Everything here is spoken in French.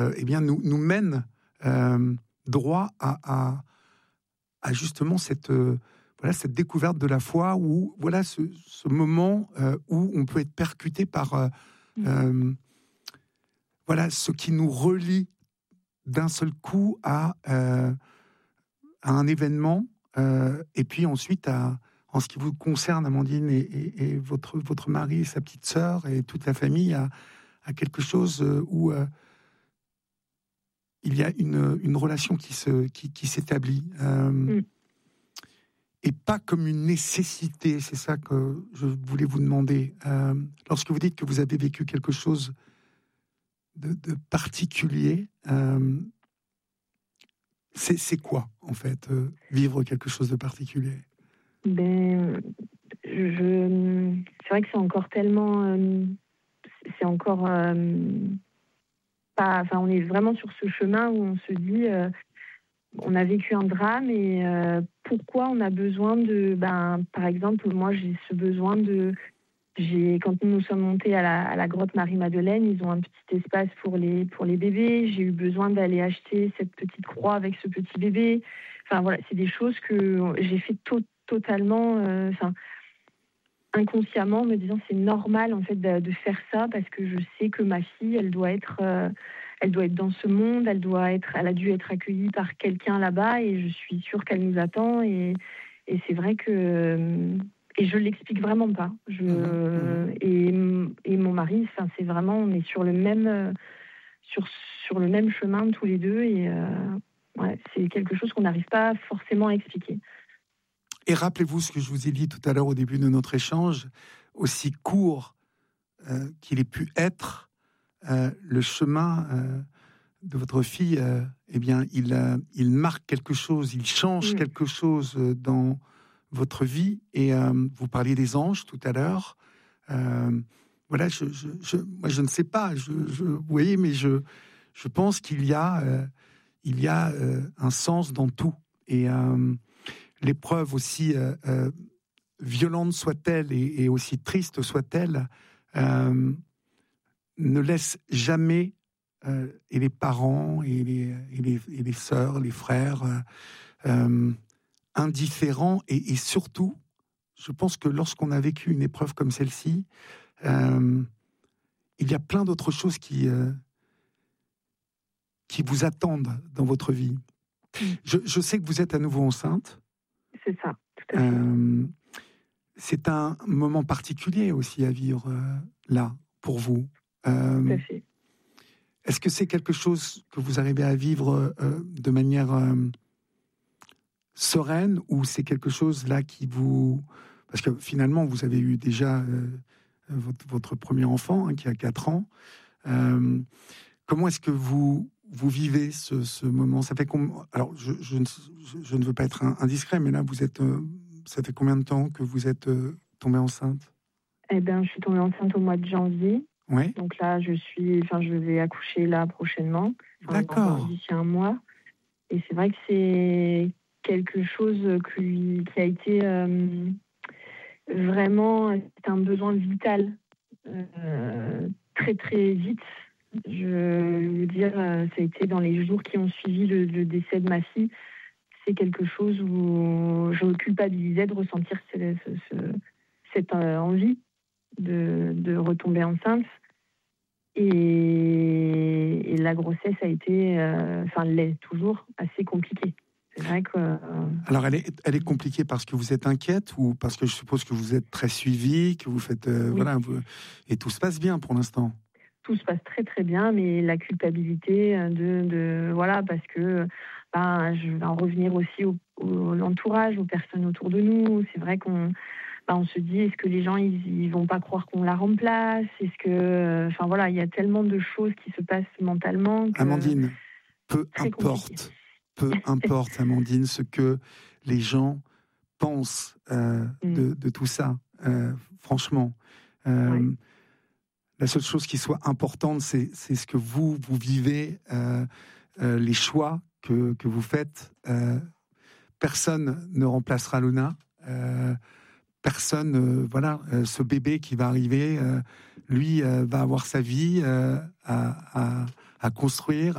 eh bien, nous mène droit à justement cette découverte de la foi, où voilà ce moment où on peut être percuté par voilà ce qui nous relie d'un seul coup à un événement, et puis ensuite en ce qui vous concerne, Amandine, et votre mari et sa petite sœur et toute la famille, à quelque chose où il y a une relation qui s'établit, et pas comme une nécessité. C'est ça que je voulais vous demander. Lorsque vous dites que vous avez vécu quelque chose de particulier, c'est quoi, en fait, vivre quelque chose de particulier? C'est vrai que c'est encore tellement, c'est encore pas. Enfin, on est vraiment sur ce chemin où on se dit, on a vécu un drame et pourquoi on a besoin de. Par exemple, moi, j'ai ce besoin de. Quand nous sommes montés à la grotte Marie-Madeleine, ils ont un petit espace pour les bébés. J'ai eu besoin d'aller acheter cette petite croix avec ce petit bébé. Enfin voilà, c'est des choses que j'ai fait totalement, inconsciemment, me disant c'est normal en fait de faire ça parce que je sais que ma fille, elle doit être dans ce monde, elle a dû être accueillie par quelqu'un là-bas et je suis sûre qu'elle nous attend et c'est vrai que. Et je l'explique vraiment pas. Et mon mari, c'est vraiment, on est sur le même sur le même chemin tous les deux et c'est quelque chose qu'on n'arrive pas forcément à expliquer. Et rappelez-vous ce que je vous ai dit tout à l'heure au début de notre échange, aussi court qu'il ait pu être, le chemin de votre fille, eh bien, il marque quelque chose, il change quelque chose dans votre vie. Et vous parliez des anges tout à l'heure. Voilà, moi je ne sais pas, vous voyez, mais je pense qu'il y a un sens dans tout. Et l'épreuve, aussi violente soit-elle et aussi triste soit-elle, ne laisse jamais et les parents et les sœurs, les frères indifférents, et surtout, je pense que lorsqu'on a vécu une épreuve comme celle-ci, il y a plein d'autres choses qui vous attendent dans votre vie. Je sais que vous êtes à nouveau enceinte. C'est ça, tout à fait. C'est un moment particulier aussi à vivre là, pour vous. Tout à fait. Est-ce que c'est quelque chose que vous arrivez à vivre de manière sereine, ou c'est quelque chose là qui vous... Parce que finalement, vous avez eu déjà votre premier enfant, qui a 4 ans. Comment est-ce que vous vivez ce moment? Ça fait alors, je ne veux pas être indiscret, mais là, ça fait combien de temps que vous êtes tombée enceinte? Eh bien, je suis tombée enceinte au mois de janvier. Oui. Donc là, je vais accoucher là prochainement. D'accord. D'ici un mois. Et c'est vrai que c'est quelque chose qui a été vraiment, c'est un besoin vital, très très vite. Je vais vous dire, ça a été dans les jours qui ont suivi le décès de ma fille. C'est quelque chose où je culpabilisais de ressentir cette envie de retomber enceinte. Et la grossesse a été, l'est toujours, assez compliquée. C'est vrai que... Alors, elle est compliquée parce que vous êtes inquiète, ou parce que je suppose que vous êtes très suivie, que vous faites... Oui. Et tout se passe bien pour l'instant? Tout se passe très très bien, mais la culpabilité parce que je vais en revenir aussi au l'entourage, aux personnes autour de nous. C'est vrai qu'on se dit, est-ce que les gens ils vont pas croire qu'on la remplace? Est-ce que il y a tellement de choses qui se passent mentalement que... Amandine, peu compliqué. importe, Amandine, ce que les gens pensent de tout ça. Franchement, la seule chose qui soit importante, c'est ce que vous vivez, les choix que vous faites. Personne ne remplacera Luna. Personne, ce bébé qui va arriver, lui va avoir sa vie à à construire,